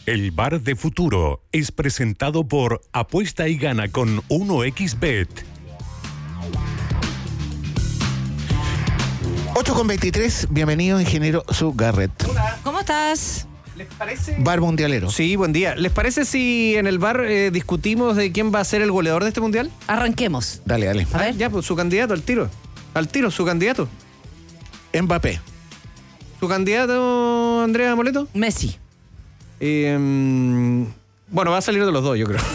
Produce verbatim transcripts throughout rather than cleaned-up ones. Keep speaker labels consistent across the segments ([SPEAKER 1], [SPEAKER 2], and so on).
[SPEAKER 1] El Bar de Futuro es presentado por Apuesta y Gana con uno equis bet.
[SPEAKER 2] ocho con veintitrés, bienvenido, ingeniero Zugarret.
[SPEAKER 3] Hola. ¿Cómo estás?
[SPEAKER 4] ¿Les parece?
[SPEAKER 2] Bar mundialero.
[SPEAKER 4] Sí, buen día. ¿Les parece si en el bar eh, discutimos de quién va a ser el goleador de este mundial?
[SPEAKER 3] Arranquemos.
[SPEAKER 2] Dale, dale.
[SPEAKER 3] A ver.
[SPEAKER 4] Ya, pues su candidato, al tiro. Al tiro, su candidato.
[SPEAKER 2] Mbappé.
[SPEAKER 4] ¿Su candidato, Andrea Moleto?
[SPEAKER 3] Messi.
[SPEAKER 4] Eh, bueno, va a salir de los dos, yo creo.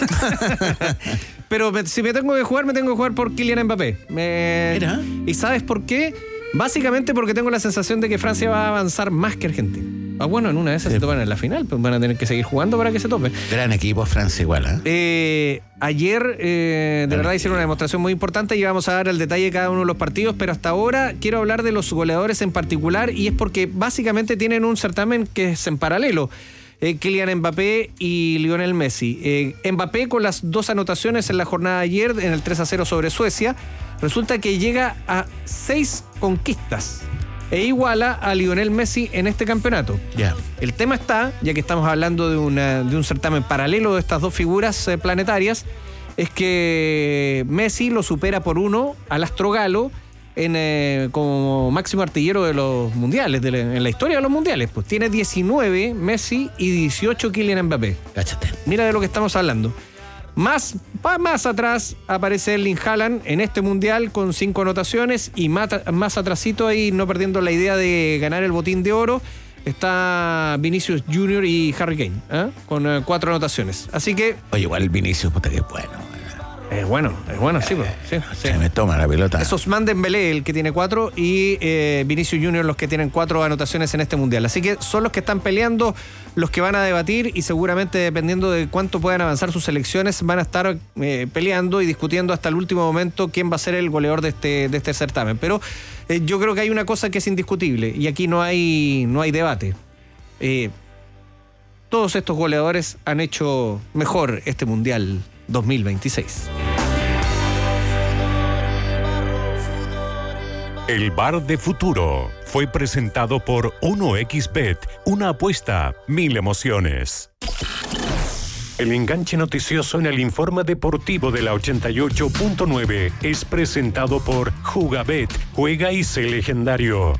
[SPEAKER 4] Pero me, si me tengo que jugar, me tengo que jugar por Kylian Mbappé. Me,
[SPEAKER 2] Mira.
[SPEAKER 4] ¿Y sabes por qué? Básicamente porque tengo la sensación de que Francia va a avanzar más que Argentina. Ah, bueno, en una de esas
[SPEAKER 2] Sí.
[SPEAKER 4] se topan en la final, pues van a tener que seguir jugando para que se tope.
[SPEAKER 2] Gran equipo, Francia igual, ¿eh?
[SPEAKER 4] Eh, ayer, eh, de verdad, hicieron una demostración muy importante y vamos a dar el detalle de cada uno de los partidos, pero hasta ahora quiero hablar de los goleadores en particular y es porque básicamente tienen un certamen que es en paralelo. Eh, Kylian Mbappé y Lionel Messi. Eh, Mbappé con las dos anotaciones en la jornada de ayer en el tres a cero sobre Suecia, resulta que llega a seis conquistas e iguala a Lionel Messi en este campeonato.
[SPEAKER 2] Ya.
[SPEAKER 4] El tema está, ya que estamos hablando de, una, de un certamen paralelo de estas dos figuras eh, planetarias, es que Messi lo supera por uno al astro galo en, eh, como máximo artillero de los mundiales, de la, en la historia de los mundiales. Pues tiene diecinueve Messi y dieciocho Kylian Mbappé.
[SPEAKER 2] Cáchate.
[SPEAKER 4] Mira de lo que estamos hablando. Más, más atrás aparece Erling Haaland en este mundial con cinco anotaciones y más, más atrasito ahí, no perdiendo la idea de ganar el botín de oro, está Vinicius Junior y Harry Kane, ¿eh? con eh, cuatro anotaciones. Así que...
[SPEAKER 2] Oye, igual el Vinicius, puta que bueno.
[SPEAKER 4] Es bueno, es bueno, sí, pues, sí, sí.
[SPEAKER 2] Se me toma la pelota.
[SPEAKER 4] Es Ousmane Dembélé el que tiene cuatro y eh, Vinicius Junior los que tienen cuatro anotaciones en este mundial. Así que son los que están peleando, los que van a debatir y seguramente dependiendo de cuánto puedan avanzar sus selecciones van a estar eh, peleando y discutiendo hasta el último momento quién va a ser el goleador de este, de este certamen. Pero eh, yo creo que hay una cosa que es indiscutible y aquí no hay, no hay debate. Eh, todos estos goleadores han hecho mejor este mundial dos mil veintiséis.
[SPEAKER 1] El Bar de Futuro fue presentado por uno equis bet, una apuesta, mil emociones. El enganche noticioso en el informe deportivo de la ochenta y ocho punto nueve es presentado por Jugabet, juega y sé legendario.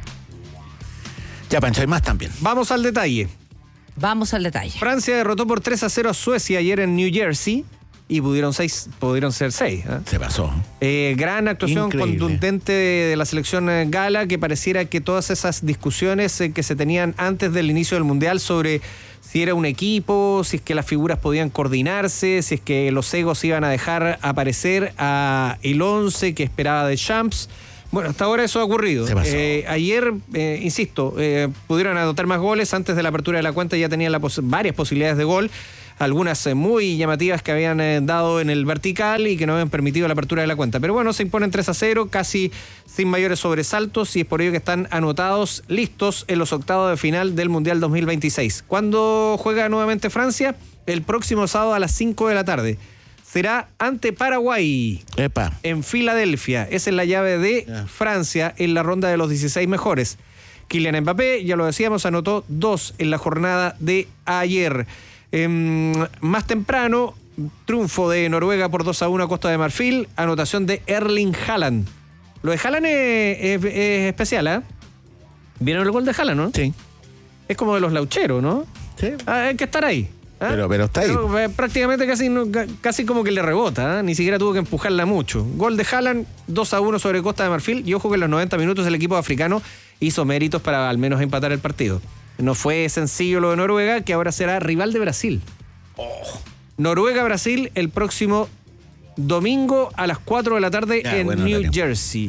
[SPEAKER 2] Ya, Pancho, hay más también.
[SPEAKER 4] Vamos al detalle.
[SPEAKER 3] Vamos al detalle.
[SPEAKER 4] Francia derrotó por tres a cero a Suecia ayer en New Jersey y pudieron, seis, pudieron ser seis. ¿eh?
[SPEAKER 2] Se pasó.
[SPEAKER 4] Eh, gran actuación
[SPEAKER 2] Increíble.
[SPEAKER 4] contundente de, de la selección eh, gala, que pareciera que todas esas discusiones eh, que se tenían antes del inicio del Mundial sobre si era un equipo, si es que las figuras podían coordinarse, si es que los egos iban a dejar aparecer a el once que esperaba de Champs. Bueno, hasta ahora eso ha ocurrido.
[SPEAKER 2] Se pasó.
[SPEAKER 4] Eh, ayer, eh, insisto, eh, pudieron anotar más goles. Antes de la apertura de la cuenta ya tenían la pos- varias posibilidades de gol. Algunas eh, muy llamativas que habían eh, dado en el vertical y que no habían permitido la apertura de la cuenta. Pero bueno, se imponen tres a cero, casi sin mayores sobresaltos, y es por ello que están anotados, listos en los octavos de final del Mundial dos mil veintiséis. ¿Cuándo juega nuevamente Francia? El próximo sábado a las cinco de la tarde. Será ante Paraguay
[SPEAKER 2] Epa.
[SPEAKER 4] en Filadelfia. Esa es la llave de
[SPEAKER 2] Ya.
[SPEAKER 4] Francia en la ronda de los dieciséis mejores. Kylian Mbappé, ya lo decíamos, anotó dos en la jornada de ayer. Eh, más temprano, triunfo de Noruega por dos a uno a Costa de Marfil, anotación de Erling Haaland. Lo de Haaland es, es- es especial, ¿eh? ¿Vieron el gol de Haaland, no?
[SPEAKER 2] Sí.
[SPEAKER 4] Es como de los laucheros, ¿no?
[SPEAKER 2] Sí.
[SPEAKER 4] Ah, hay que estar ahí. ¿ah?
[SPEAKER 2] Pero, pero está ahí.
[SPEAKER 4] Pero, eh, prácticamente casi, no- ca- casi como que le rebota, ¿eh? Ni siquiera tuvo que empujarla mucho. Gol de Haaland, dos a uno sobre Costa de Marfil, y ojo que en los noventa minutos el equipo africano hizo méritos para al menos empatar el partido. No fue sencillo lo de Noruega, que ahora será rival de Brasil. Noruega-Brasil el próximo domingo a las cuatro de la tarde
[SPEAKER 2] Ya,
[SPEAKER 4] en
[SPEAKER 2] bueno,
[SPEAKER 4] New
[SPEAKER 2] horario.
[SPEAKER 4] Jersey.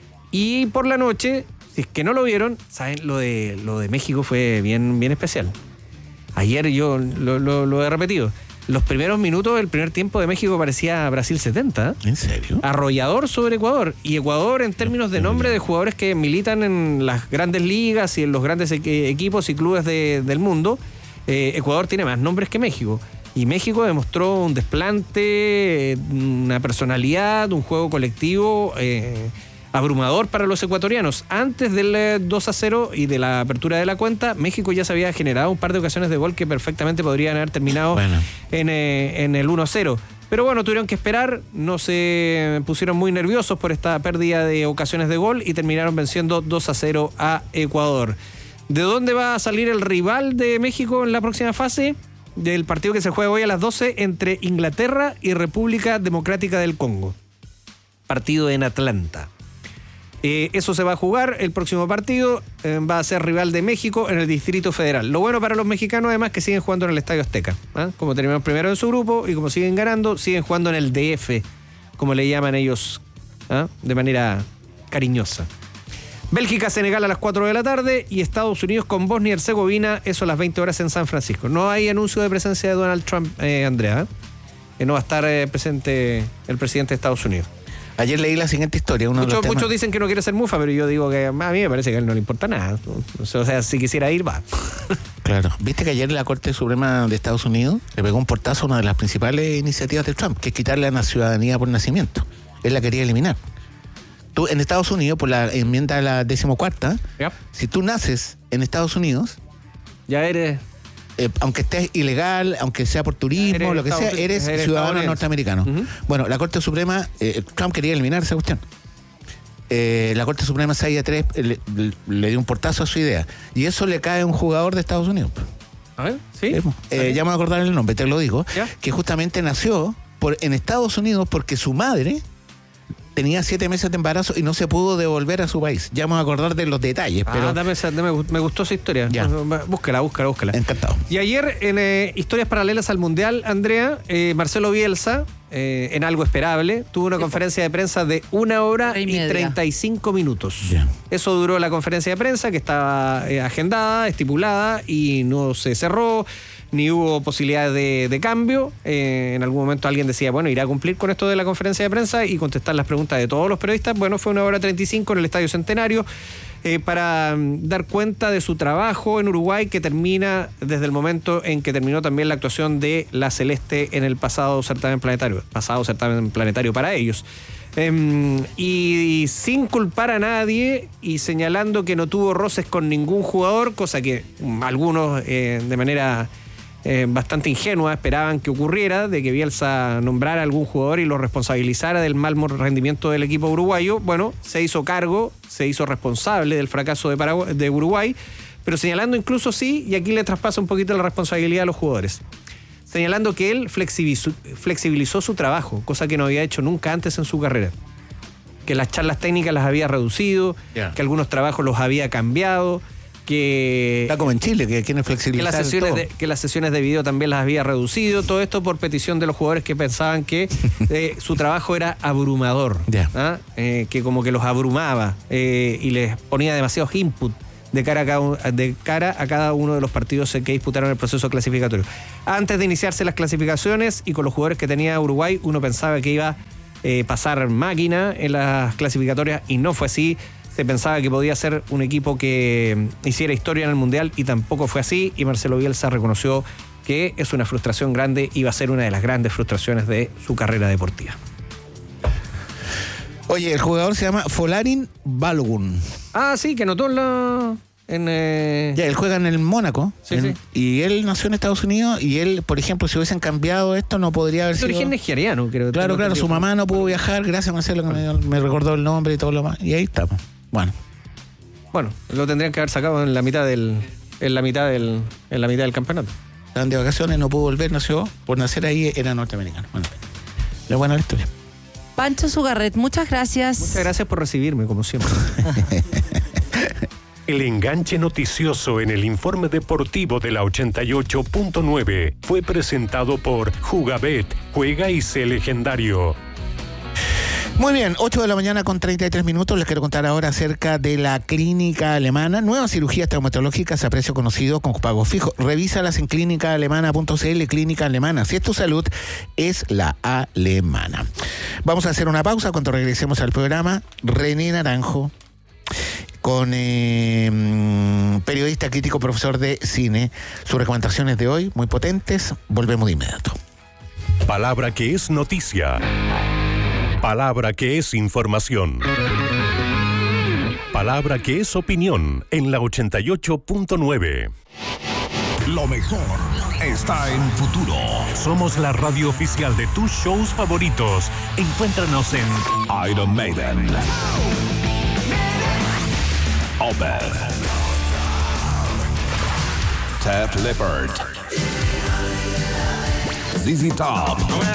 [SPEAKER 4] Y por la noche, si es que no lo vieron, saben, lo de, lo de México fue bien, bien especial. Ayer yo lo, lo- lo he repetido. Los primeros minutos del primer tiempo de México parecía Brasil setenta. ¿eh?
[SPEAKER 2] ¿En serio?
[SPEAKER 4] Arrollador sobre Ecuador. Y Ecuador, en términos de nombre de jugadores que militan en las grandes ligas y en los grandes equ- equipos y clubes de- del mundo, eh, Ecuador tiene más nombres que México. Y México demostró un desplante, eh, una personalidad, un juego colectivo eh, abrumador para los ecuatorianos. Antes del eh, dos a cero y de la apertura de la cuenta, México ya se había generado un par de ocasiones de gol que perfectamente podrían haber terminado
[SPEAKER 2] Bueno.
[SPEAKER 4] en, eh, en el uno a cero. Pero bueno, tuvieron que esperar, no se pusieron muy nerviosos por esta pérdida de ocasiones de gol y terminaron venciendo dos a cero a Ecuador. ¿De dónde va a salir el rival de México en la próxima fase? Del partido que se juega hoy a las doce entre Inglaterra y República Democrática del Congo. Partido en Atlanta. Eh, eso se va a jugar, el próximo partido eh, va a ser rival de México en el Distrito Federal. Lo bueno para los mexicanos además que siguen jugando en el Estadio Azteca, ¿eh? Como terminaron primero en su grupo y como siguen ganando, siguen jugando en el D F, como le llaman ellos, ¿eh? De manera cariñosa. Bélgica-Senegal a las cuatro de la tarde y Estados Unidos con Bosnia y Herzegovina, eso a las veinte horas en San Francisco. No hay anuncio de presencia de Donald Trump, eh, Andrea, ¿eh? Que no va a estar eh, presente el presidente de Estados Unidos.
[SPEAKER 2] Ayer leí la siguiente historia. Uno
[SPEAKER 4] Muchos,
[SPEAKER 2] de los temas...
[SPEAKER 4] muchos dicen que no quiere ser mufa, pero yo digo que a mí me parece que a él no le importa nada. O sea, si quisiera ir, va.
[SPEAKER 2] Claro. ¿Viste que ayer la Corte Suprema de Estados Unidos le pegó un portazo a una de las principales iniciativas de Trump, que es quitarle a la ciudadanía por nacimiento? Él la quería eliminar. Tú, en Estados Unidos, por la enmienda a la decimocuarta,
[SPEAKER 4] Yep.
[SPEAKER 2] si tú naces en Estados Unidos,
[SPEAKER 4] Ya eres...
[SPEAKER 2] eh, aunque estés ilegal, aunque sea por turismo,
[SPEAKER 4] Eres
[SPEAKER 2] lo que sea,
[SPEAKER 4] Estados-
[SPEAKER 2] eres
[SPEAKER 4] eres
[SPEAKER 2] ciudadano
[SPEAKER 4] estadounidense.
[SPEAKER 2] norteamericano.
[SPEAKER 4] Ujú.
[SPEAKER 2] Bueno, la Corte Suprema, eh, Trump quería eliminar esa cuestión. Eh, la Corte Suprema seis a tres le, le- le dio un portazo a su idea. Y eso le cae a un jugador de Estados Unidos.
[SPEAKER 4] A ver, ¿sí?
[SPEAKER 2] Eh, eh, ya me voy a acordar el nombre, te lo digo.
[SPEAKER 4] ¿Ya?
[SPEAKER 2] Que justamente nació por, en Estados Unidos porque su madre tenía siete meses de embarazo y no se pudo devolver a su país. Ya me voy a acordar de los detalles,
[SPEAKER 4] Ah,
[SPEAKER 2] pero
[SPEAKER 4] dame esa- dame- me gustó esa historia.
[SPEAKER 2] Ya.
[SPEAKER 4] Búscala, búscala, búscala.
[SPEAKER 2] encantado.
[SPEAKER 4] Y ayer, en eh, Historias Paralelas al Mundial, Andrea, eh, Marcelo Bielsa, eh, en algo esperable, tuvo una conferencia de prensa de una hora
[SPEAKER 3] Hora y
[SPEAKER 4] y
[SPEAKER 3] media.
[SPEAKER 4] treinta y cinco minutos.
[SPEAKER 2] Ya.
[SPEAKER 4] Eso duró la conferencia de prensa, que estaba eh, agendada, estipulada, y no se cerró, ni hubo posibilidad de, de cambio. Eh, en algún momento alguien decía, bueno, irá a cumplir con esto de la conferencia de prensa y contestar las preguntas de todos los periodistas. Bueno, fue una hora treinta y cinco en el Estadio Centenario. Eh, para mm, dar cuenta de su trabajo en Uruguay, que termina desde el momento en que terminó también la actuación de la Celeste en el pasado certamen planetario, pasado certamen planetario para ellos. Eh, y, y sin culpar a nadie y señalando que no tuvo roces con ningún jugador, cosa que mm, algunos eh, de manera eh, bastante ingenua esperaban que ocurriera, de que Bielsa nombrara a algún jugador y lo responsabilizara del mal rendimiento del equipo uruguayo. Bueno, se hizo cargo, se hizo responsable del fracaso de, Paraguay, de Uruguay, pero señalando incluso sí, y aquí le traspasa un poquito la responsabilidad a los jugadores, señalando que él flexibilizó, flexibilizó su trabajo, cosa que no había hecho nunca antes en su carrera. Que las charlas técnicas las había reducido,
[SPEAKER 2] Yeah.
[SPEAKER 4] que algunos trabajos los había cambiado, que...
[SPEAKER 2] Está como en Chile, que quieren
[SPEAKER 4] Que
[SPEAKER 2] flexibilizar
[SPEAKER 4] las, sesiones
[SPEAKER 2] todo.
[SPEAKER 4] de, que las sesiones de video también las había reducido, todo esto por petición de los jugadores que pensaban que eh, su trabajo era abrumador,
[SPEAKER 2] Ya.
[SPEAKER 4] ¿ah? Eh, que como que los abrumaba eh, y les ponía demasiados input de cara, a cada, un- de cara a cada uno de los partidos que disputaron el proceso clasificatorio. Antes de iniciarse las clasificaciones y con los jugadores que tenía Uruguay, uno pensaba que iba a eh, pasar máquina en las clasificatorias y no fue así. Se pensaba que podía ser un equipo que hiciera historia en el Mundial y tampoco fue así, y Marcelo Bielsa reconoció que es una frustración grande y va a ser una de las grandes frustraciones de su carrera deportiva.
[SPEAKER 2] Oye, el jugador se llama Folarin Balogun.
[SPEAKER 4] Ah, sí, que anotó en la... En, eh,
[SPEAKER 2] Ya, él juega en el Mónaco.
[SPEAKER 4] Sí,
[SPEAKER 2] en-
[SPEAKER 4] sí.
[SPEAKER 2] Y él nació en Estados Unidos y él, por ejemplo, si hubiesen cambiado esto, no podría haber
[SPEAKER 4] es de
[SPEAKER 2] sido...
[SPEAKER 4] origen nigeriano, creo.
[SPEAKER 2] Claro,
[SPEAKER 4] tengo
[SPEAKER 2] claro, su
[SPEAKER 4] entendido.
[SPEAKER 2] mamá no pudo viajar, gracias Marcelo que me, me recordó el nombre y todo lo más. Y ahí estamos. Bueno,
[SPEAKER 4] Bueno, lo tendrían que haber sacado en la mitad del... En la mitad del, en la mitad del campeonato.
[SPEAKER 2] estaban de vacaciones, no pudo volver, nació. Por nacer ahí era norteamericano. Bueno, lo bueno de la historia.
[SPEAKER 3] Pancho Sugarret, muchas gracias.
[SPEAKER 4] Muchas gracias por recibirme, como siempre.
[SPEAKER 1] El enganche noticioso en el informe deportivo de la ochenta y ocho punto nueve fue presentado por Jugabet, juega y sé legendario.
[SPEAKER 2] Muy bien, ocho de la mañana con treinta y tres minutos. Les quiero contar ahora acerca de la clínica alemana. Nuevas cirugías traumatológicas a precio conocido con pago fijo. Revísalas en clínica alemana punto c l, Clínica Alemana. Si es tu salud, es la alemana. Vamos a hacer una pausa. Cuando regresemos al programa, René Naranjo, con eh, periodista crítico, profesor de cine. Sus recomendaciones de hoy, muy potentes. Volvemos de inmediato.
[SPEAKER 1] Palabra que es noticia. Palabra que es información. Palabra que es opinión en la ochenta y ocho punto nueve.
[SPEAKER 5] Lo mejor está en Futuro.
[SPEAKER 1] Somos la radio oficial de tus shows favoritos. Encuéntranos en
[SPEAKER 5] Iron Maiden, Opeth, Def Leppard, Z Z Top,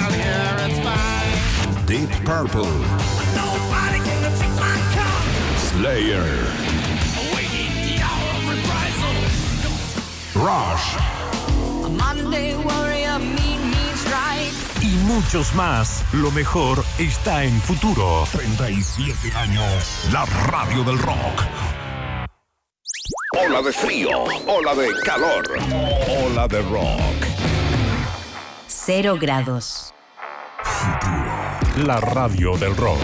[SPEAKER 5] Deep Purple, Slayer, Rush
[SPEAKER 1] y muchos más. Lo mejor está en Futuro.
[SPEAKER 5] treinta y siete años, la radio del rock. Ola de frío, ola de calor, ola de rock.
[SPEAKER 6] Cero grados.
[SPEAKER 1] La radio del rock.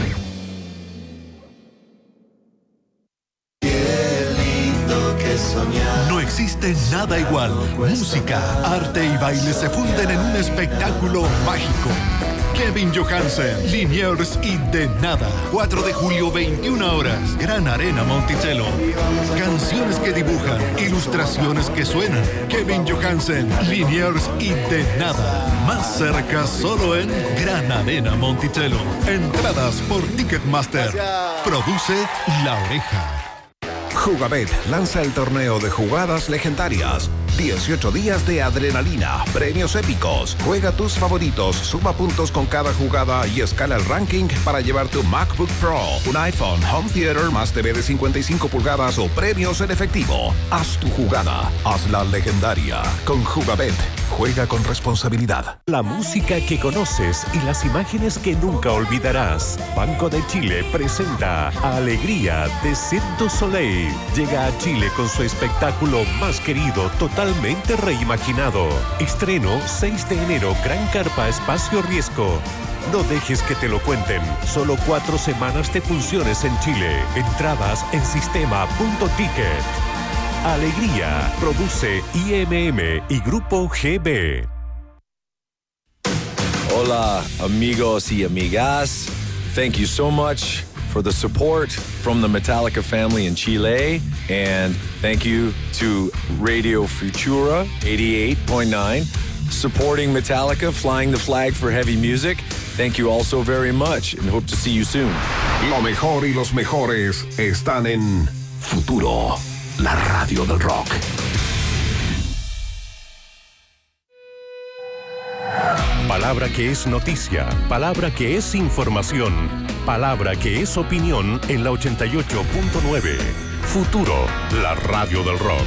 [SPEAKER 7] No existe nada igual. Música, arte y baile se funden en un espectáculo mágico. Kevin Johansen, Liniers y De Nada. cuatro de julio, veintiuna horas. Gran Arena Monticello. Canciones que dibujan, ilustraciones que suenan. Kevin Johansen, Liniers y De Nada. Más cerca solo en Gran Arena Monticello. Entradas por Ticketmaster. Produce La Oreja.
[SPEAKER 5] Jugabet lanza el torneo de jugadas legendarias. dieciocho días de adrenalina, premios épicos. Juega tus favoritos, suma puntos con cada jugada y escala el ranking para llevar tu MacBook Pro, un iPhone, home theater más T V de cincuenta y cinco pulgadas o premios en efectivo. Haz tu jugada, hazla legendaria. Con Jugabet, juega con responsabilidad.
[SPEAKER 1] La música que conoces y las imágenes que nunca olvidarás. Banco de Chile presenta Alegría de Cirque du Soleil. Llega a Chile con su espectáculo más querido, totalmente reimaginado. Estreno seis de enero, Gran Carpa Espacio Riesgo. No dejes que te lo cuenten. Solo cuatro semanas de funciones en Chile. Entradas en sistema punto ticket. Alegría. Produce I M M y Grupo G B.
[SPEAKER 8] Hola, amigos y amigas. Thank you so much for the support from the Metallica family in Chile. And thank you to Radio Futura eighty-eight point nine, supporting Metallica, flying the flag for heavy music. Thank you all so very much and hope to see you soon.
[SPEAKER 5] Lo mejor y los mejores están en Futuro, la radio del rock.
[SPEAKER 1] Palabra que es noticia, palabra que es información, palabra que es opinión en la ochenta y ocho punto nueve. Futuro, la radio del rock.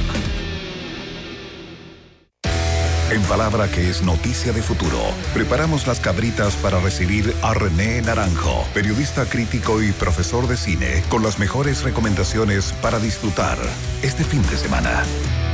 [SPEAKER 5] En Palabra que es noticia de Futuro, preparamos las cabritas para recibir a René Naranjo, periodista crítico y profesor de cine, con las mejores recomendaciones para disfrutar este fin de semana.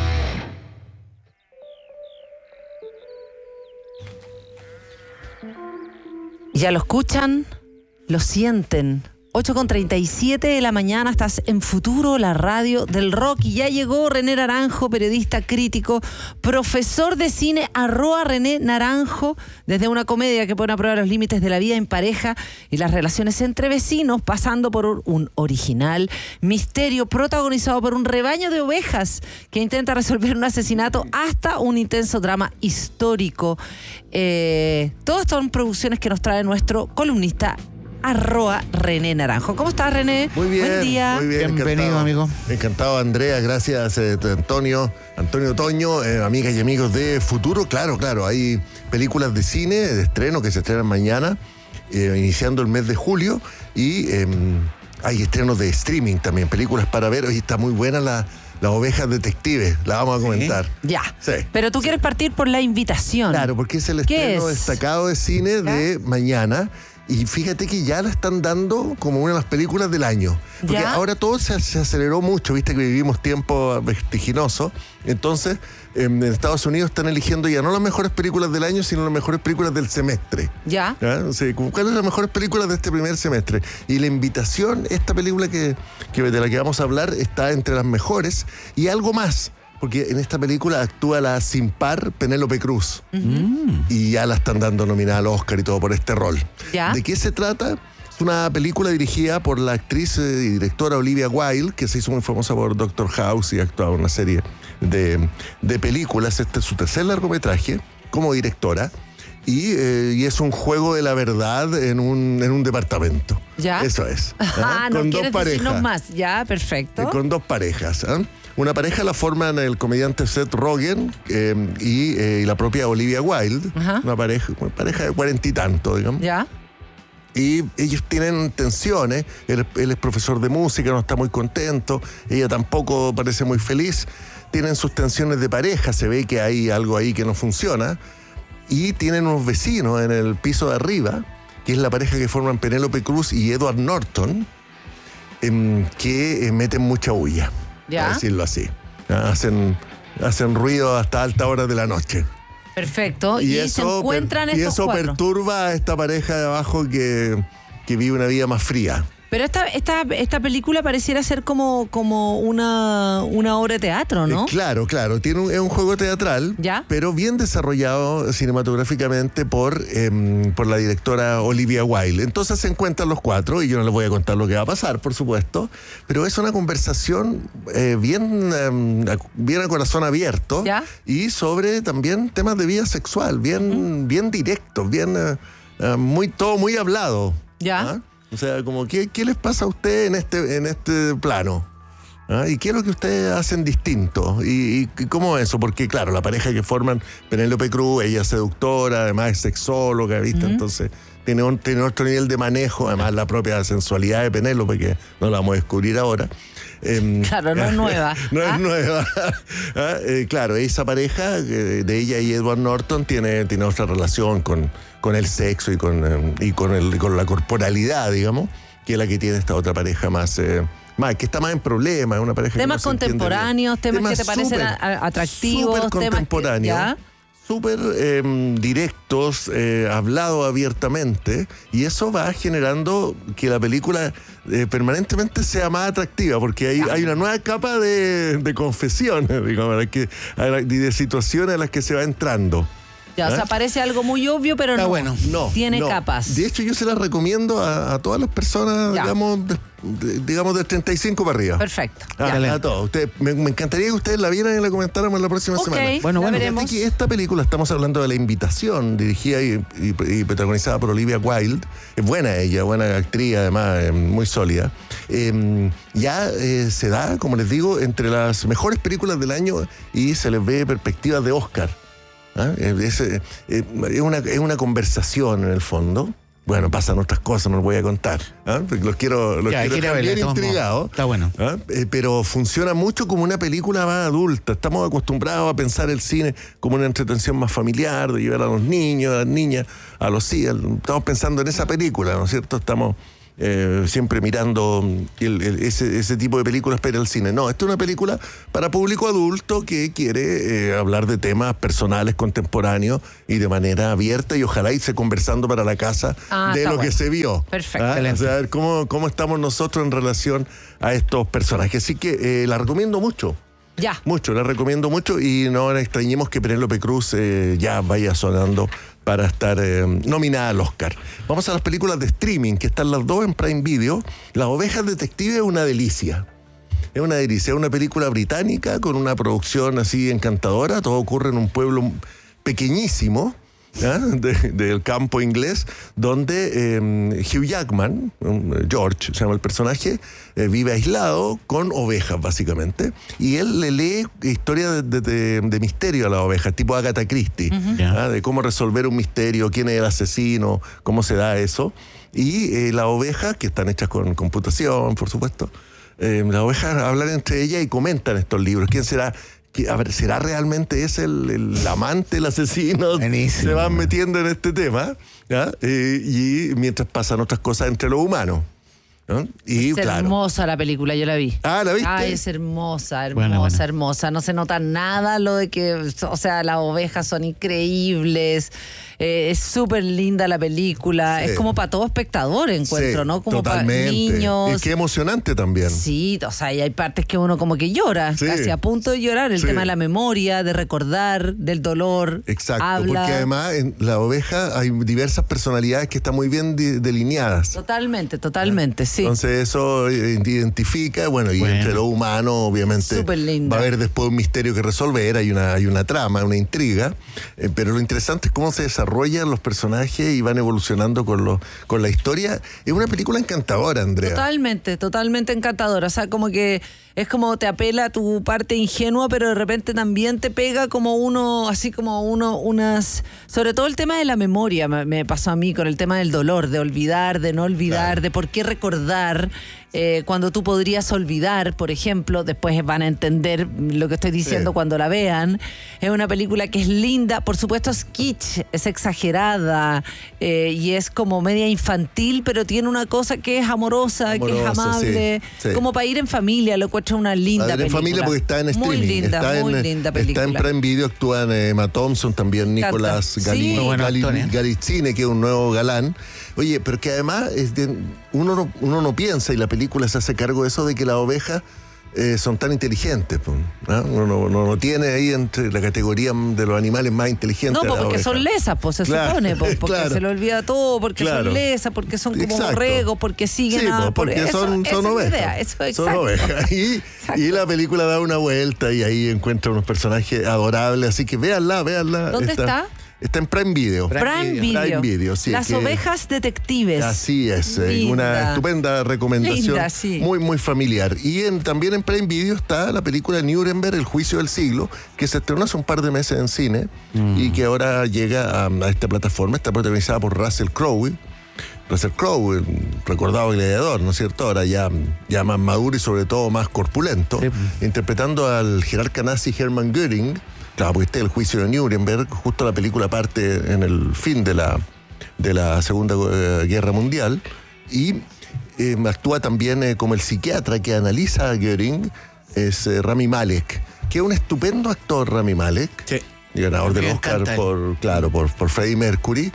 [SPEAKER 3] Ya lo escuchan, lo sienten. ocho con treinta y siete de la mañana, estás en Futuro, la radio del rock. Y ya llegó René Naranjo, periodista crítico, profesor de cine, arroba René Naranjo, desde una comedia que pone a prueba los límites de la vida en pareja y las relaciones entre vecinos, pasando por un original misterio protagonizado por un rebaño de ovejas que intenta resolver un asesinato, hasta un intenso drama histórico. Eh, todas son producciones que nos trae nuestro columnista arroba René Naranjo. ¿Cómo estás, René?
[SPEAKER 9] Muy bien.
[SPEAKER 3] Buen día.
[SPEAKER 9] Muy bien.
[SPEAKER 2] Bienvenido,
[SPEAKER 9] encantado,
[SPEAKER 2] amigo.
[SPEAKER 9] Encantado, Andrea. Gracias, eh, Antonio. Antonio Toño, eh, amigas y amigos de Futuro. Claro, claro. Hay películas de cine, de estreno, que se estrenan mañana, eh, iniciando el mes de julio. Y eh, hay estrenos de streaming también, películas para ver. Hoy está muy buena la... Las ovejas detectives, la vamos a comentar.
[SPEAKER 3] ¿Sí? Ya.
[SPEAKER 9] Sí.
[SPEAKER 3] Pero tú quieres partir por la invitación.
[SPEAKER 9] Claro, porque es el
[SPEAKER 3] ¿Qué
[SPEAKER 9] estreno
[SPEAKER 3] es?
[SPEAKER 9] destacado de cine
[SPEAKER 3] ¿Ya?
[SPEAKER 9] de mañana. Y fíjate que ya la están dando como una de las películas del año. Porque
[SPEAKER 3] ¿Ya?
[SPEAKER 9] ahora todo se, se aceleró mucho, viste que vivimos tiempos vertiginosos. Entonces, en Estados Unidos están eligiendo ya no las mejores películas del año, sino las mejores películas del semestre.
[SPEAKER 3] ¿Ya?
[SPEAKER 9] ¿Ya? O sea, ¿cuáles son las mejores películas de este primer semestre? Y la invitación, esta película que, que de la que vamos a hablar, está entre las mejores. Y algo más, porque en esta película actúa la sin par Penélope Cruz.
[SPEAKER 3] Uh-huh.
[SPEAKER 9] Y ya la están dando nominada al Oscar y todo por este rol.
[SPEAKER 3] ¿Ya?
[SPEAKER 9] ¿De qué se trata? Es una película dirigida por la actriz eh, y directora Olivia Wilde, que se hizo muy famosa por Doctor House y ha actuado en una serie de, de películas. Este es su tercer largometraje como directora. Y, eh, y es un juego de la verdad en un, en un departamento.
[SPEAKER 3] ¿Ya?
[SPEAKER 9] Eso es. ¿eh?
[SPEAKER 3] Ah, no
[SPEAKER 9] con dos
[SPEAKER 3] quieres
[SPEAKER 9] parejas.
[SPEAKER 3] decirnos más. Ya, perfecto.
[SPEAKER 9] Eh, con dos parejas. ¿eh? Una pareja la forman el comediante Seth Rogen eh, y, eh, y la propia Olivia Wilde.
[SPEAKER 3] Ajá.
[SPEAKER 9] Una pareja, una pareja de cuarenta y tanto, digamos.
[SPEAKER 3] Ya.
[SPEAKER 9] Y ellos tienen tensiones. Él, él es profesor de música, no está muy contento. Ella tampoco parece muy feliz. Tienen sus tensiones de pareja. Se ve que hay algo ahí que no funciona. Y tienen unos vecinos en el piso de arriba, que es la pareja que forman Penélope Cruz y Edward Norton, eh, que eh, meten mucha bulla,
[SPEAKER 3] ¿Ya?
[SPEAKER 9] para decirlo así. Ah, Hacen, hacen ruido hasta altas horas de la noche.
[SPEAKER 3] Perfecto. Y,
[SPEAKER 9] Y,
[SPEAKER 3] se
[SPEAKER 9] eso,
[SPEAKER 3] encuentran
[SPEAKER 9] per- y
[SPEAKER 3] estos
[SPEAKER 9] eso
[SPEAKER 3] cuatro.
[SPEAKER 9] perturba a esta pareja de abajo que, que vive una vida más fría.
[SPEAKER 3] Pero esta, esta, esta película pareciera ser como, como una, una obra de teatro, ¿no?
[SPEAKER 9] Eh, claro, claro. Tiene un, es un juego teatral,
[SPEAKER 3] ¿Ya?
[SPEAKER 9] pero bien desarrollado cinematográficamente por, eh, por la directora Olivia Wilde. Entonces se encuentran los cuatro, y yo no les voy a contar lo que va a pasar, por supuesto, pero es una conversación eh, bien, eh, bien a corazón abierto.
[SPEAKER 3] ¿Ya?
[SPEAKER 9] Y sobre también temas de vida sexual, bien, uh-huh. bien directos, bien, eh, eh, muy, todo muy hablado.
[SPEAKER 3] ¿Ya?
[SPEAKER 9] ¿Ah? O sea, como, ¿qué, qué les pasa a usted en este, en este plano? ¿Ah? ¿Y qué es lo que ustedes hacen distinto? ¿Y, y, y cómo eso? Porque, claro, la pareja que forman, Penélope Cruz, ella es seductora, además es sexóloga, ¿viste? Uh-huh. Entonces, tiene, un, tiene otro nivel de manejo, además la propia sensualidad de Penélope, que no la vamos a descubrir ahora.
[SPEAKER 3] Eh, claro, no es nueva.
[SPEAKER 9] no
[SPEAKER 3] ¿Ah?
[SPEAKER 9] es nueva. ¿Ah? Eh, claro, esa pareja eh, de ella y Edward Norton tiene, tiene otra relación con, con el sexo y con, eh, y con, el, con la corporalidad, digamos, que es la que tiene esta otra pareja más... Eh, más, que está más en problemas, es una pareja
[SPEAKER 3] temas
[SPEAKER 9] que no
[SPEAKER 3] contemporáneos, temas, temas que te parecen
[SPEAKER 9] super,
[SPEAKER 3] a, atractivos,
[SPEAKER 9] súper contemporáneos, súper eh, directos, eh, hablado abiertamente, y eso va generando que la película eh, permanentemente sea más atractiva, porque hay, hay una nueva capa de, de confesiones, digamos, que, de situaciones a las que se va entrando.
[SPEAKER 3] Ya, ¿eh? O sea, parece algo muy obvio, pero
[SPEAKER 2] Está
[SPEAKER 3] no,
[SPEAKER 2] bueno.
[SPEAKER 9] no
[SPEAKER 3] tiene
[SPEAKER 9] no.
[SPEAKER 3] capas.
[SPEAKER 9] De hecho, yo se las recomiendo a, a todas las personas,
[SPEAKER 3] ya.
[SPEAKER 9] digamos, de, de, digamos, del treinta y cinco para arriba.
[SPEAKER 3] Perfecto.
[SPEAKER 9] A, a todos. Usted, me, me encantaría que ustedes la vieran y la comentáramos la próxima
[SPEAKER 3] okay,
[SPEAKER 9] semana.
[SPEAKER 2] Bueno, bueno.
[SPEAKER 3] veremos.
[SPEAKER 9] Fíjate que esta película, estamos hablando de La Invitación, dirigida y, y, y protagonizada por Olivia Wilde. Es buena ella, buena actriz, además, eh, muy sólida. Eh, ya eh, se da, como les digo, entre las mejores películas del año y se les ve perspectivas de Oscar. ¿Ah? Es, es, es, una, es una conversación en el fondo. Bueno, pasan otras cosas, no los voy a contar. ¿Ah? Los quiero, los
[SPEAKER 2] ya,
[SPEAKER 9] quiero dejar
[SPEAKER 2] verla,
[SPEAKER 9] bien intrigados.
[SPEAKER 2] Está bueno.
[SPEAKER 9] ¿Ah? Eh, pero funciona mucho como una película más adulta. Estamos acostumbrados a pensar el cine como una entretención más familiar, de llevar a los niños, a las niñas, a los hijos. Estamos pensando en esa película, ¿no es cierto? Estamos... Eh, siempre mirando el, el, ese, ese tipo de películas para el cine. No, esta es una película para público adulto que quiere eh, hablar de temas personales, contemporáneos y de manera abierta, y ojalá irse conversando para la casa
[SPEAKER 3] ah,
[SPEAKER 9] de lo
[SPEAKER 3] bueno.
[SPEAKER 9] que se vio.
[SPEAKER 3] Perfecto.
[SPEAKER 9] ¿Ah? O sea, a ver cómo, cómo estamos nosotros en relación a estos personajes. Así que eh, la recomiendo mucho.
[SPEAKER 3] Ya.
[SPEAKER 9] Mucho, la recomiendo mucho, y no extrañemos que Penélope Cruz eh, ya vaya sonando para estar eh, nominada al Oscar. Vamos a las películas de streaming, que están las dos en Prime Video. Las Ovejas Detectives es una delicia. Es una delicia, es una película británica con una producción así encantadora. Todo ocurre en un pueblo pequeñísimo, ¿ah? de, del campo inglés, donde eh, Hugh Jackman, George se llama el personaje, eh, vive aislado con ovejas básicamente, y él le lee historias de, de, de misterio a las ovejas, tipo Agatha Christie, uh-huh. ¿ah? De cómo resolver un misterio, quién es el asesino, cómo se da eso, y eh, las ovejas, que están hechas con computación, por supuesto, eh, las ovejas hablan entre ellas y comentan estos libros. ¿Quién será? A ver, ¿será realmente ese el, el amante, el asesino?
[SPEAKER 2] Buenísimo.
[SPEAKER 9] Se van metiendo en este tema, ¿ya? Eh, y mientras pasan otras cosas entre los humanos. ¿no? Y
[SPEAKER 3] es
[SPEAKER 9] claro.
[SPEAKER 3] hermosa la película, yo la vi.
[SPEAKER 9] Ah, ¿la viste?
[SPEAKER 3] Ay, es hermosa, hermosa,
[SPEAKER 2] Buena, buena.
[SPEAKER 3] hermosa. No se nota nada lo de que, o sea, las ovejas son increíbles. Eh, es súper linda la película.
[SPEAKER 9] Sí.
[SPEAKER 3] Es como para todo espectador, encuentro,
[SPEAKER 9] Sí,
[SPEAKER 3] ¿no? Como para
[SPEAKER 9] totalmente.
[SPEAKER 3] niños.
[SPEAKER 9] Y qué emocionante también.
[SPEAKER 3] Sí, o sea, y hay partes que uno como que llora,
[SPEAKER 9] Sí.
[SPEAKER 3] casi a punto de llorar. El
[SPEAKER 9] Sí.
[SPEAKER 3] tema de la memoria, de recordar, del dolor.
[SPEAKER 9] Exacto,
[SPEAKER 3] habla.
[SPEAKER 9] porque además en la oveja hay diversas personalidades que están muy bien de- delineadas.
[SPEAKER 3] Totalmente, totalmente, sí.
[SPEAKER 9] Entonces eso eh, identifica, bueno, y
[SPEAKER 2] Bueno.
[SPEAKER 9] entre lo humano, obviamente,
[SPEAKER 3] Súper linda.
[SPEAKER 9] va a haber después un misterio que resolver, hay una, hay una trama, una intriga, eh, pero lo interesante es cómo se desarrollan los personajes y van evolucionando con, lo, con la historia. Es una película encantadora, Andrea.
[SPEAKER 3] Totalmente, totalmente encantadora. O sea, como que es como te apela a tu parte ingenua, pero de repente también te pega como uno, así como uno, unas... Sobre todo el tema de la memoria me, me pasó a mí con el tema del dolor, de olvidar, de no olvidar,
[SPEAKER 9] Claro.
[SPEAKER 3] de por qué recordar. Eh, cuando tú podrías olvidar, por ejemplo, después van a entender lo que estoy diciendo
[SPEAKER 9] Sí.
[SPEAKER 3] cuando la vean. Es una película que es linda, por supuesto es kitsch, es exagerada eh, y es como media infantil, pero tiene una cosa que es amorosa, que es
[SPEAKER 9] Amorosa,
[SPEAKER 3] amable,
[SPEAKER 9] sí, sí.
[SPEAKER 3] como para ir en familia, lo encuentro una linda
[SPEAKER 9] A ver, en
[SPEAKER 3] película.
[SPEAKER 9] familia porque está en streaming.
[SPEAKER 3] Muy linda,
[SPEAKER 9] está
[SPEAKER 3] muy
[SPEAKER 9] en,
[SPEAKER 3] linda película.
[SPEAKER 9] Está en Prime Video, actúan eh, Emma Thompson, también
[SPEAKER 3] encanta.
[SPEAKER 9] Nicolás
[SPEAKER 3] Sí.
[SPEAKER 9] Gali,
[SPEAKER 3] Muy
[SPEAKER 2] buenos
[SPEAKER 9] Gali-
[SPEAKER 2] actores.
[SPEAKER 9] Galitzine, que es un nuevo galán. Oye, pero que además es de- uno, no, uno no piensa, y la película se hace cargo de eso, de que las ovejas eh, son tan inteligentes. pues, ¿no? Uno no, no, no tiene ahí entre la categoría de los animales más inteligentes.
[SPEAKER 3] No,
[SPEAKER 9] la
[SPEAKER 3] pues porque
[SPEAKER 9] oveja.
[SPEAKER 3] son lesas, pues se
[SPEAKER 9] Claro,
[SPEAKER 3] supone, pues, porque
[SPEAKER 9] claro.
[SPEAKER 3] se le olvida todo, porque
[SPEAKER 9] Claro.
[SPEAKER 3] son lesas, porque son como
[SPEAKER 9] Exacto.
[SPEAKER 3] borregos, porque siguen
[SPEAKER 9] Sí,
[SPEAKER 3] a...
[SPEAKER 9] pues, porque
[SPEAKER 3] eso-
[SPEAKER 9] son,
[SPEAKER 3] esa
[SPEAKER 9] son
[SPEAKER 3] es la
[SPEAKER 9] ovejas.
[SPEAKER 3] idea, eso,
[SPEAKER 9] son
[SPEAKER 3] exacto.
[SPEAKER 9] ovejas. Y,
[SPEAKER 3] Exacto.
[SPEAKER 9] y la película da una vuelta y ahí encuentra unos personajes adorables. Así que véanla, véanla.
[SPEAKER 3] ¿Dónde está?
[SPEAKER 9] Está en Prime Video.
[SPEAKER 3] Prime Video.
[SPEAKER 9] Prime Video, sí,
[SPEAKER 3] Las
[SPEAKER 9] que-
[SPEAKER 3] ovejas detectives.
[SPEAKER 9] Así es, eh,
[SPEAKER 3] Linda.
[SPEAKER 9] una estupenda recomendación,
[SPEAKER 3] Linda, sí.
[SPEAKER 9] muy muy familiar. Y en, también en Prime Video está la película Nuremberg, El Juicio del Siglo, que se estrenó hace un par de meses en cine y que ahora llega a, a esta plataforma. Está protagonizada por Russell Crowe. Russell Crowe, el recordado gladiador, ¿no es cierto? Ahora ya, ya más maduro y sobre todo más corpulento,
[SPEAKER 2] Sí.
[SPEAKER 9] interpretando al jerarca nazi Hermann Göring. Claro, porque este es El Juicio de Nuremberg, justo la película parte en el fin de la, de la Segunda eh, Guerra Mundial, y eh, actúa también eh, como el psiquiatra que analiza a Göring, es eh, Rami Malek, que es un estupendo actor, Rami Malek,
[SPEAKER 2] Sí.
[SPEAKER 9] ganador del
[SPEAKER 2] Me
[SPEAKER 9] Oscar
[SPEAKER 2] encanta él.
[SPEAKER 9] por, claro, por, por Freddie Mercury.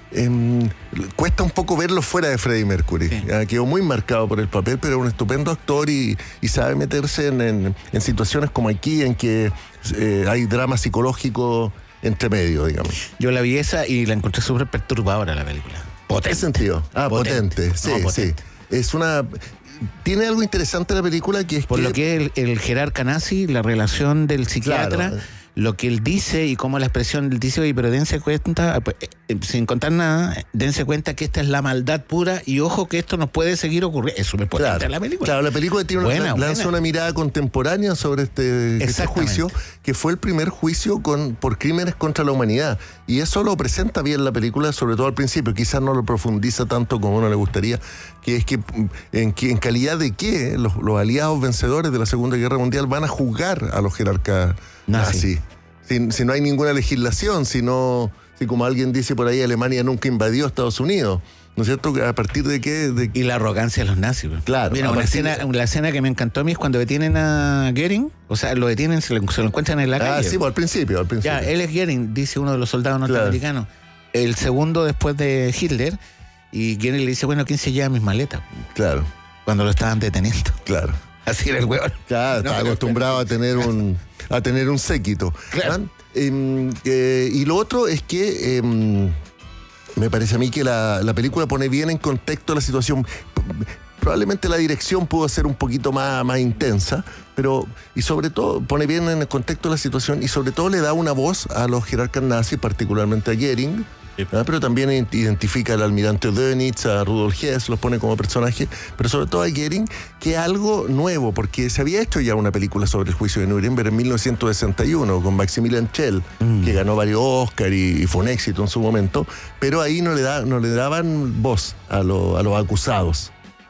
[SPEAKER 9] Em, cuesta un poco verlo fuera de Freddie Mercury.
[SPEAKER 2] Sí.
[SPEAKER 9] Ah, quedó muy marcado por el papel, pero es un estupendo actor y, y sabe meterse en, en- en situaciones como aquí, en que eh, hay drama psicológico entre medio, digamos.
[SPEAKER 2] Yo la vi esa y la encontré súper perturbadora la película.
[SPEAKER 9] ¿En qué sentido? Ah, potente.
[SPEAKER 2] Potente.
[SPEAKER 9] Sí,
[SPEAKER 2] No, potente.
[SPEAKER 9] sí. Es una... Tiene algo interesante la película que es
[SPEAKER 2] Por
[SPEAKER 9] que...
[SPEAKER 2] lo que es el, el jerarca nazi, la relación del psiquiatra,
[SPEAKER 9] Claro.
[SPEAKER 2] lo que él dice y cómo la expresión él dice, oye, pero dense cuenta, pues, eh, eh, sin contar nada, dense cuenta que esta es la maldad pura y ojo que esto nos puede seguir ocurriendo. Es súper potente
[SPEAKER 9] Claro,
[SPEAKER 2] la película.
[SPEAKER 9] claro, la película tiene una,
[SPEAKER 2] Buena,
[SPEAKER 9] lanza
[SPEAKER 2] buena.
[SPEAKER 9] una mirada contemporánea sobre este, este
[SPEAKER 2] Exactamente.
[SPEAKER 9] juicio, que fue el primer juicio con, por crímenes contra la humanidad. Y eso lo presenta bien la película, sobre todo al principio. Quizás no lo profundiza tanto como a uno le gustaría, que es que en, que, en calidad de qué los, los aliados vencedores de la Segunda Guerra Mundial van a juzgar a los jerarcas
[SPEAKER 2] Nazi.
[SPEAKER 9] nazis. Si, si no hay ninguna legislación, si no, si como alguien dice por ahí, Alemania nunca invadió Estados Unidos, ¿no es cierto? ¿A partir de qué? De,
[SPEAKER 2] Y la arrogancia de los nazis. pues.
[SPEAKER 9] Claro,
[SPEAKER 2] Mira,
[SPEAKER 9] a
[SPEAKER 2] una
[SPEAKER 9] partir
[SPEAKER 2] escena,
[SPEAKER 9] de-
[SPEAKER 2] la escena que me encantó a mí es cuando detienen a Göring, o sea, lo detienen, se lo, se lo encuentran en la
[SPEAKER 9] ah,
[SPEAKER 2] calle.
[SPEAKER 9] sí, pues, al principio, al principio.
[SPEAKER 2] Ya, él es Göring, dice uno de los soldados
[SPEAKER 9] Claro.
[SPEAKER 2] norteamericanos. El segundo después de Hitler, y Göring le dice, bueno, ¿quién se lleva mis maletas?
[SPEAKER 9] Claro,
[SPEAKER 2] Cuando lo estaban deteniendo.
[SPEAKER 9] claro.
[SPEAKER 2] Así era el hueón.
[SPEAKER 9] Claro,
[SPEAKER 2] No,
[SPEAKER 9] está
[SPEAKER 2] pero-
[SPEAKER 9] acostumbrado a tener un a tener un séquito.
[SPEAKER 2] Claro.
[SPEAKER 9] ¿Ah? Em, eh, y lo otro es que em, me parece a mí que la, la película pone bien en contexto la situación. P- Probablemente la dirección pudo ser un poquito más, más intensa, pero y sobre todo pone bien en el contexto la situación y sobre todo le da una voz a los jerarcas nazis, particularmente a Göring. ¿Ah? Pero también identifica al almirante Dönitz, a Rudolf Hess, los pone como personaje, pero sobre todo a Göring, que es algo nuevo, porque se había hecho ya una película sobre el juicio de Nuremberg en mil novecientos sesenta y uno con Maximilian Schell, mm. que ganó varios Oscar y, y fue un éxito en su momento, pero ahí no le, da, no le daban voz a, lo, a los acusados.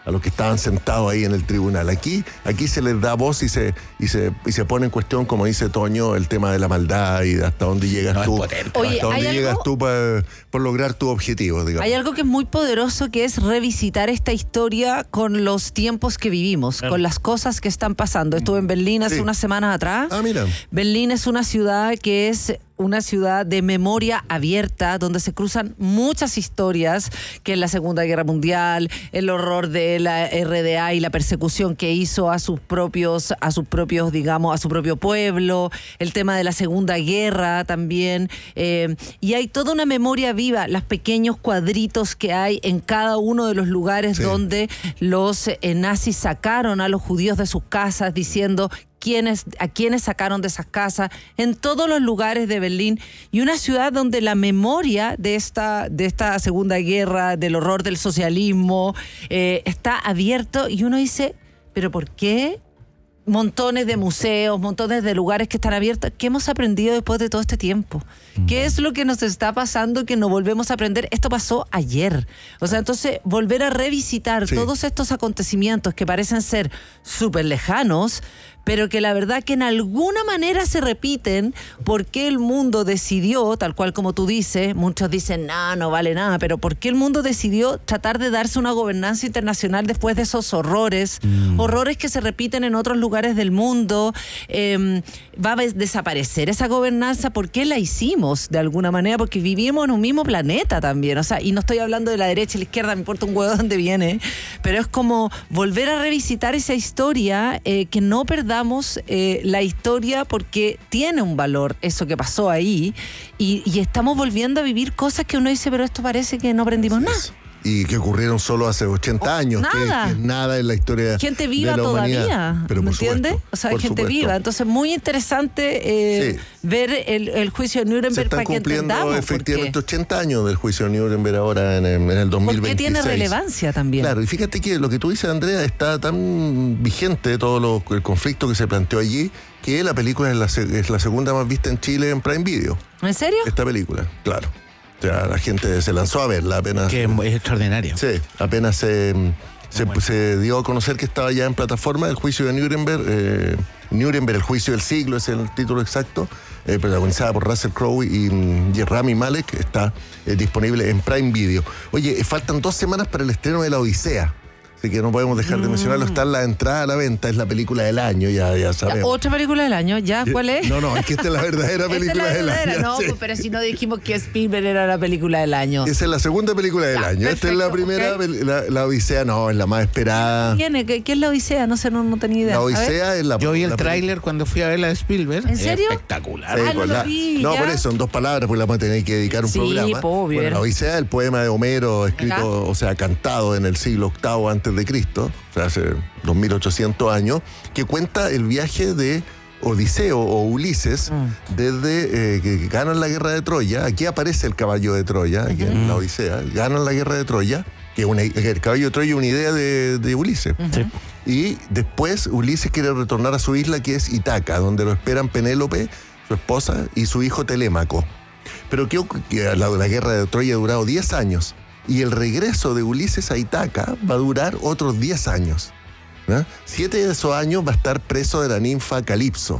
[SPEAKER 9] a los que estaban sentados ahí en el tribunal. Aquí, aquí se les da voz y se, y se, y se pone en cuestión, como dice Toño, el tema de la maldad y de hasta dónde llegas
[SPEAKER 2] No,
[SPEAKER 9] tú.
[SPEAKER 2] es potente.
[SPEAKER 3] Oye,
[SPEAKER 9] hasta dónde
[SPEAKER 3] ¿hay
[SPEAKER 9] llegas
[SPEAKER 3] algo?
[SPEAKER 9] tú pa- por lograr tu objetivo, digamos.
[SPEAKER 3] Hay algo que es muy poderoso, que es revisitar esta historia con los tiempos que vivimos, con las cosas que están pasando. Estuve en Berlín hace
[SPEAKER 9] Sí.
[SPEAKER 3] unas semanas atrás.
[SPEAKER 9] Ah, mira.
[SPEAKER 3] Berlín es una ciudad que es una ciudad de memoria abierta, donde se cruzan muchas historias, que en la Segunda Guerra Mundial, el horror de la R D A y la persecución que hizo a sus propios, a sus propios, digamos, a su propio pueblo, el tema de la Segunda Guerra también, eh, y hay toda una memoria viva, los pequeños cuadritos que hay en cada uno de los lugares
[SPEAKER 9] Sí.
[SPEAKER 3] donde los eh, nazis sacaron a los judíos de sus casas, diciendo quiénes, a quienes sacaron de esas casas, en todos los lugares de Berlín, y una ciudad donde la memoria de esta, de esta Segunda Guerra, del horror del socialismo, eh, está abierto, y uno dice, ¿pero por qué? Montones de museos, montones de lugares que están abiertos. ¿Qué hemos aprendido después de todo este tiempo? ¿Qué es lo que nos está pasando que no volvemos a aprender? Esto pasó ayer. O sea, entonces, volver a revisitar
[SPEAKER 9] Sí.
[SPEAKER 3] todos estos acontecimientos que parecen ser súper lejanos, pero que la verdad que en alguna manera se repiten, porque el mundo decidió, tal cual como tú dices, muchos dicen, no, no vale nada, pero ¿por qué el mundo decidió tratar de darse una gobernanza internacional después de esos horrores? Mm. Horrores que se repiten en otros lugares del mundo. Eh, ¿Va a desaparecer esa gobernanza? ¿Por qué la hicimos de alguna manera? Porque vivimos en un mismo planeta también. O sea, y no estoy hablando de la derecha y la izquierda, me importa un huevo de dónde viene, pero es como volver a revisitar esa historia, eh, que no perdamos Eh, la historia, porque tiene un valor eso que pasó ahí, y, y estamos volviendo a vivir cosas que uno dice, pero esto parece que no aprendimos nada.
[SPEAKER 9] Y que ocurrieron solo hace ochenta años.
[SPEAKER 3] Nada.
[SPEAKER 9] Que, que es nada en la historia
[SPEAKER 3] Gente viva
[SPEAKER 9] de la
[SPEAKER 3] todavía,
[SPEAKER 9] humanidad. Pero
[SPEAKER 3] ¿me
[SPEAKER 9] por
[SPEAKER 3] entiendes?
[SPEAKER 9] supuesto,
[SPEAKER 3] O sea,
[SPEAKER 9] por
[SPEAKER 3] gente
[SPEAKER 9] supuesto.
[SPEAKER 3] viva. Entonces, muy interesante eh,
[SPEAKER 9] Sí.
[SPEAKER 3] ver el, el juicio de
[SPEAKER 9] Se
[SPEAKER 3] Nuremberg
[SPEAKER 9] están
[SPEAKER 3] para que
[SPEAKER 9] cumpliendo
[SPEAKER 3] entendamos
[SPEAKER 9] efectivamente
[SPEAKER 3] por qué.
[SPEAKER 9] ochenta años del juicio de Nuremberg ahora en, en el dos mil veintiséis.
[SPEAKER 3] Porque tiene relevancia también.
[SPEAKER 9] Claro, y fíjate que lo que tú dices, Andrea, está tan vigente todo lo, el conflicto que se planteó allí, que la película es la, se- es la segunda más vista en Chile en Prime Video.
[SPEAKER 3] ¿En serio?
[SPEAKER 9] Esta película, claro. O sea, la gente se lanzó a verla apenas.
[SPEAKER 2] Que es extraordinario.
[SPEAKER 9] Sí, apenas se, se, se dio a conocer que estaba ya en plataforma el juicio de Nuremberg. Eh, Nuremberg, el juicio del siglo, es el título exacto. Eh, protagonizada por Russell Crowe y, y Rami Malek. Está eh, disponible en Prime Video. Oye, eh, faltan dos semanas para el estreno de La Odisea. Así que no podemos dejar de mencionarlo. Está en la entrada a la venta, es la película del año, ya, ya
[SPEAKER 3] Ya,
[SPEAKER 9] sabemos.
[SPEAKER 3] otra película del año, ¿ya? ¿Cuál es?
[SPEAKER 9] No, no, es que esta es la verdadera
[SPEAKER 3] Esta es
[SPEAKER 9] película
[SPEAKER 3] la
[SPEAKER 9] del
[SPEAKER 3] verdadera,
[SPEAKER 9] año.
[SPEAKER 3] no,
[SPEAKER 9] sí.
[SPEAKER 3] pues, pero si no dijimos que Spielberg era la película del año.
[SPEAKER 9] Esa es la segunda película del
[SPEAKER 3] Ya,
[SPEAKER 9] año. Esta es la
[SPEAKER 3] perfecto,
[SPEAKER 9] primera,
[SPEAKER 3] ok.
[SPEAKER 9] pel- la, la Odisea no, es la más esperada.
[SPEAKER 3] ¿Quién es? ¿Qué, qué es la Odisea? No sé, no, no tenía idea.
[SPEAKER 9] La
[SPEAKER 3] A ver.
[SPEAKER 9] Odisea es la
[SPEAKER 2] Yo vi el
[SPEAKER 9] la
[SPEAKER 2] tráiler cuando fui a ver la de Spielberg.
[SPEAKER 3] ¿En serio?
[SPEAKER 2] Espectacular.
[SPEAKER 9] Sí,
[SPEAKER 3] Ah,
[SPEAKER 9] pues
[SPEAKER 3] no lo
[SPEAKER 9] la-
[SPEAKER 3] vi,
[SPEAKER 9] no,
[SPEAKER 3] ya.
[SPEAKER 9] por eso, en dos palabras, pues la vamos a tener que dedicar un
[SPEAKER 3] Sí,
[SPEAKER 9] programa.
[SPEAKER 3] po, obvio,
[SPEAKER 9] Bueno,
[SPEAKER 3] era.
[SPEAKER 9] la Odisea, el poema de Homero, escrito,
[SPEAKER 3] Ajá.
[SPEAKER 9] o sea, cantado en el siglo octavo antes de Cristo, o sea, hace dos mil ochocientos años, que cuenta el viaje de Odiseo o Ulises
[SPEAKER 3] Mm.
[SPEAKER 9] desde eh, que que ganan la guerra de Troya. Aquí aparece el caballo de Troya, aquí en la Odisea, ganan la guerra de Troya, que una, el caballo de Troya es una idea de, de Ulises.
[SPEAKER 2] Sí.
[SPEAKER 9] Y después Ulises quiere retornar a su isla, que es Itaca, donde lo esperan Penélope, su esposa, y su hijo Telémaco. Pero ¿qué ocu- que la, la guerra de Troya ha durado diez años, y el regreso de Ulises a Itaca va a durar otros diez años. ¿no? Siete de esos años va a estar preso de la ninfa Calipso,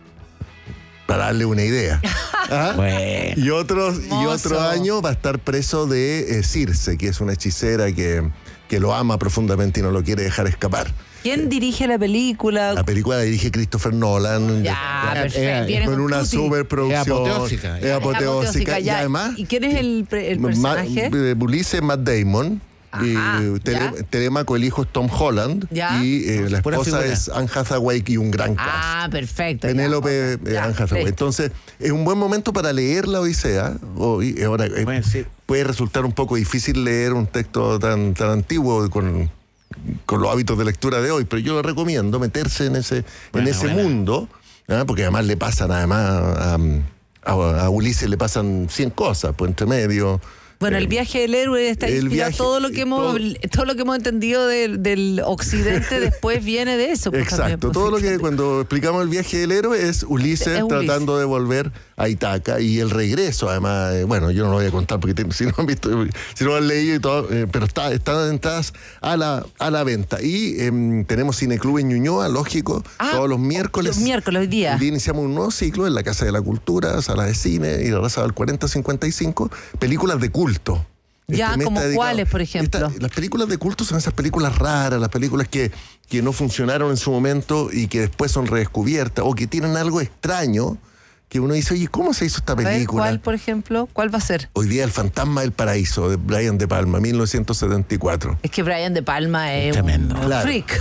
[SPEAKER 9] para darle una idea. ¿Ah?
[SPEAKER 2] Bueno.
[SPEAKER 9] Y otros y
[SPEAKER 3] Hermoso.
[SPEAKER 9] otro año va a estar preso de eh, Circe, que es una hechicera que, que lo ama profundamente y no lo quiere dejar escapar.
[SPEAKER 3] ¿Quién dirige la película?
[SPEAKER 9] La película la dirige Christopher Nolan.
[SPEAKER 3] Ya,
[SPEAKER 2] Era-
[SPEAKER 3] perfecto.
[SPEAKER 2] era-
[SPEAKER 3] Viene
[SPEAKER 9] con una
[SPEAKER 3] tutti.
[SPEAKER 9] superproducción.
[SPEAKER 2] Es apoteósica.
[SPEAKER 9] Es apoteósica. Y
[SPEAKER 3] ya.
[SPEAKER 9] además,
[SPEAKER 3] ¿Y quién es el, pre- el
[SPEAKER 9] Ma-
[SPEAKER 3] personaje?
[SPEAKER 9] eh, Ulises Matt Damon. Y
[SPEAKER 3] Ajá,
[SPEAKER 9] Tele-
[SPEAKER 3] ya.
[SPEAKER 9] Telémaco, el hijo es Tom Holland.
[SPEAKER 3] Ya.
[SPEAKER 9] Y eh, la
[SPEAKER 2] Pura
[SPEAKER 9] esposa
[SPEAKER 2] figura.
[SPEAKER 9] es Anne Hathaway y un gran cast.
[SPEAKER 3] Ah, perfecto.
[SPEAKER 9] Penélope
[SPEAKER 3] ya,
[SPEAKER 9] eh,
[SPEAKER 3] ya,
[SPEAKER 9] Anne Hathaway.
[SPEAKER 3] listo.
[SPEAKER 9] Entonces, es un buen momento para leer la Odisea. O- y ahora, eh,
[SPEAKER 2] Bueno, sí.
[SPEAKER 9] puede resultar un poco difícil leer un texto tan, tan antiguo con, con los hábitos de lectura de hoy, pero yo recomiendo meterse en ese,
[SPEAKER 2] Buena,
[SPEAKER 9] en ese
[SPEAKER 2] buena.
[SPEAKER 9] mundo, ¿ah? Porque además le pasan, además, a, a- a Ulises le pasan cien cosas, pues entre medio.
[SPEAKER 3] Bueno, el viaje del héroe está
[SPEAKER 9] El
[SPEAKER 3] inspirado,
[SPEAKER 9] viaje-
[SPEAKER 3] todo lo que hemos
[SPEAKER 9] todo-
[SPEAKER 3] todo lo que hemos entendido del, del occidente después viene de eso. pues, también,
[SPEAKER 9] Exacto,
[SPEAKER 3] pues,
[SPEAKER 9] todo lo que
[SPEAKER 3] fíjate.
[SPEAKER 9] cuando explicamos el viaje del héroe es Ulises
[SPEAKER 3] Es Ulises.
[SPEAKER 9] tratando de volver a Itaca y el regreso, además, eh, bueno, yo no lo voy a contar porque te- si no han visto, si no lo han leído y todo, eh, pero está, están entradas a la, a la venta. Y em, tenemos Cineclub en Ñuñoa, lógico,
[SPEAKER 3] Ah,
[SPEAKER 9] todos los miércoles.
[SPEAKER 3] los miércoles, hoy día.
[SPEAKER 9] Hoy día iniciamos un nuevo ciclo en la Casa de la Cultura, Sala de Cine y la Raza del cuarenta cincuenta y cinco, películas de culto.
[SPEAKER 3] Ya,
[SPEAKER 9] Este mes
[SPEAKER 3] ¿como
[SPEAKER 9] está dedicado-
[SPEAKER 3] cuáles, por ejemplo?
[SPEAKER 9] Esta- las películas de culto son esas películas raras, las películas que, que no funcionaron en su momento y que después son redescubiertas o que tienen algo extraño que uno dice, oye, ¿cómo se hizo esta
[SPEAKER 3] A ver,
[SPEAKER 9] película?
[SPEAKER 3] ¿cuál, por ejemplo? ¿Cuál va a ser?
[SPEAKER 9] Hoy día El Fantasma del Paraíso, de Brian De Palma, mil novecientos setenta y cuatro.
[SPEAKER 3] Es que Brian De Palma es
[SPEAKER 2] Tremendo.
[SPEAKER 3] un, un
[SPEAKER 9] Claro.
[SPEAKER 3] freak.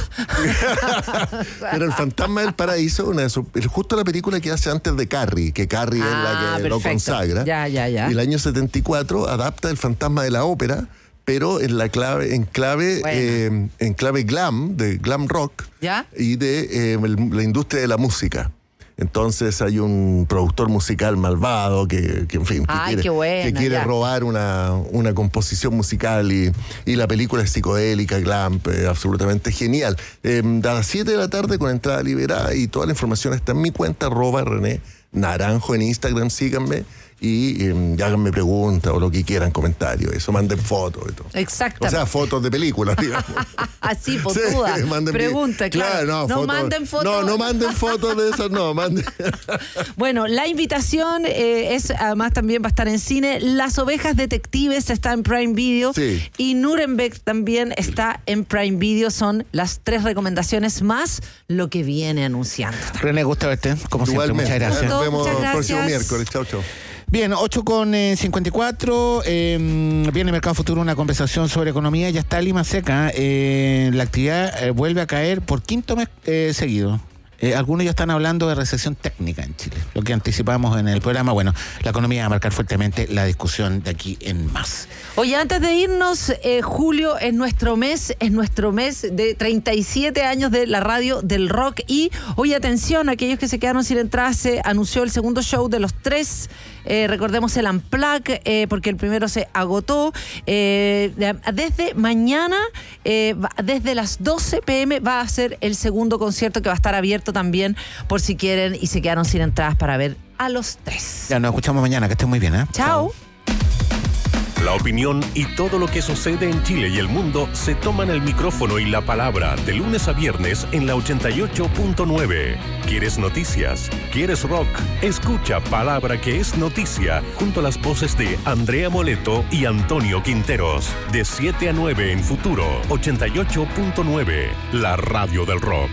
[SPEAKER 9] Pero El Fantasma del Paraíso, una de sus- es justo la película que hace antes de Carrie, que Carrie
[SPEAKER 3] Ah,
[SPEAKER 9] es la que lo
[SPEAKER 3] perfecto.
[SPEAKER 9] consagra.
[SPEAKER 3] Ya, ya, ya.
[SPEAKER 9] Y el año setenta y cuatro adapta El Fantasma de la Ópera, pero en la clave, en clave,
[SPEAKER 3] Bueno.
[SPEAKER 9] eh, en clave glam, de glam rock,
[SPEAKER 3] ¿Ya?
[SPEAKER 9] y de eh, el- la industria de la música. Entonces hay un productor musical malvado que, que en fin, que
[SPEAKER 3] Ay,
[SPEAKER 9] quiere,
[SPEAKER 3] qué buena,
[SPEAKER 9] que quiere
[SPEAKER 3] ya.
[SPEAKER 9] robar una, una composición musical y, y la película es psicodélica, glam, eh, absolutamente genial. Eh, a las siete de la tarde con entrada liberada y toda la información está en mi cuenta, arroba René Naranjo en Instagram, síganme y eh, háganme preguntas o lo que quieran, comentarios, eso, manden fotos y todo.
[SPEAKER 3] Exactamente.
[SPEAKER 9] O sea, fotos de películas, digamos.
[SPEAKER 3] Así,
[SPEAKER 9] Sí,
[SPEAKER 3] potuda.
[SPEAKER 9] manden-
[SPEAKER 3] Pregunta, claro.
[SPEAKER 9] no,
[SPEAKER 3] no
[SPEAKER 9] fotos-
[SPEAKER 3] manden fotos.
[SPEAKER 9] No, no manden fotos de esas, no, manden.
[SPEAKER 3] Bueno, la invitación eh, es, además también va a estar en cine. Las Ovejas Detectives está en Prime Video.
[SPEAKER 9] Sí.
[SPEAKER 3] Y Nuremberg también está en Prime Video. Son las tres recomendaciones más lo que viene anunciando.
[SPEAKER 2] René, gusto verte. Como siempre,
[SPEAKER 9] Igualmente.
[SPEAKER 2] muchas gracias.
[SPEAKER 9] Nos vemos
[SPEAKER 3] Muchas
[SPEAKER 9] el próximo
[SPEAKER 3] gracias.
[SPEAKER 9] miércoles. Chao, chao.
[SPEAKER 2] Bien, ocho con cincuenta y cuatro. Eh, viene Mercado Futuro una conversación sobre economía. Ya está Lima seca. Eh, la actividad eh, vuelve a caer por quinto mes eh, seguido. Eh, algunos ya están hablando de recesión técnica en Chile. Lo que anticipamos en el programa. Bueno, la economía va a marcar fuertemente la discusión de aquí en más.
[SPEAKER 3] Oye, antes de irnos, eh, julio es nuestro mes, es nuestro mes de treinta y siete años de la radio del rock. Y, oye, atención, aquellos que se quedaron sin entrada, se anunció el segundo show de los tres. Eh, recordemos el Unplugged, eh, porque el primero se agotó. Eh, desde mañana, eh, va- desde las doce pm, va a ser el segundo concierto que va a estar abierto también, por si quieren y se quedaron sin entradas para ver a los tres.
[SPEAKER 2] Ya nos escuchamos mañana. Que estén muy bien, ¿eh?
[SPEAKER 3] Chao.
[SPEAKER 1] La opinión y todo lo que sucede en Chile y el mundo se toman el micrófono y la palabra de lunes a viernes en la ochenta y ocho punto nueve. ¿Quieres noticias? ¿Quieres rock? Escucha Palabra que es noticia junto a las voces de Andrea Moleto y Antonio Quinteros. De siete a nueve en Futuro ochenta y ocho punto nueve, la radio del rock.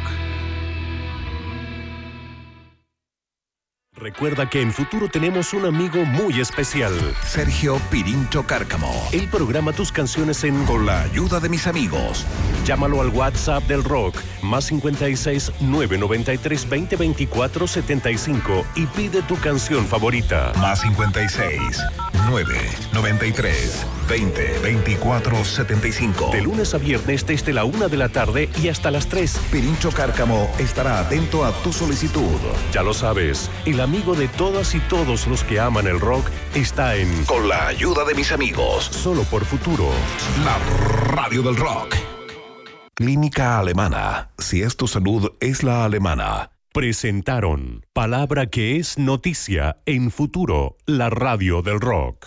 [SPEAKER 1] Recuerda que en Futuro tenemos un amigo muy especial.
[SPEAKER 5] Sergio Pirincho Cárcamo.
[SPEAKER 1] Él programa tus canciones en
[SPEAKER 5] Con la ayuda de mis amigos.
[SPEAKER 1] Llámalo al WhatsApp del rock, más cincuenta y seis, nueve noventa y tres, veinte, veinticuatro, setenta y cinco y pide tu canción favorita.
[SPEAKER 5] Más cincuenta y seis, nueve, noventa y tres, veinte, veinticuatro, setenta y cinco.
[SPEAKER 1] De lunes a viernes desde la una de la tarde y hasta las tres.
[SPEAKER 5] Pirincho Cárcamo estará atento a tu solicitud.
[SPEAKER 1] Ya lo sabes, el amigo de todas y todos los que aman el rock está en
[SPEAKER 5] Con la ayuda de mis amigos.
[SPEAKER 1] Solo por Futuro.
[SPEAKER 5] La radio del rock. Clínica Alemana. Si es tu salud, es la alemana.
[SPEAKER 1] Presentaron Palabra que es noticia en Futuro, la radio del rock.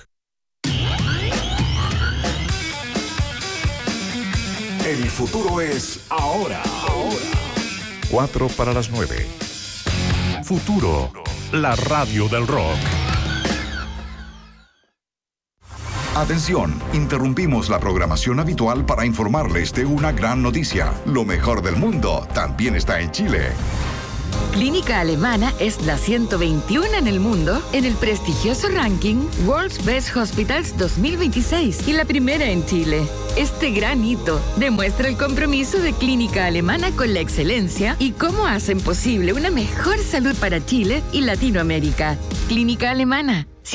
[SPEAKER 5] El futuro es ahora. Ahora. Cuatro para las nueve.
[SPEAKER 1] Futuro, la radio del rock.
[SPEAKER 10] Atención, interrumpimos la programación habitual para informarles de una gran noticia. Lo mejor del mundo también está en Chile.
[SPEAKER 11] Clínica Alemana es la ciento veintiuno en el mundo en el prestigioso ranking World's Best Hospitals dos mil veintiséis y la primera en Chile. Este gran hito demuestra el compromiso de Clínica Alemana con la excelencia y cómo hacen posible una mejor salud para Chile y Latinoamérica. Clínica Alemana.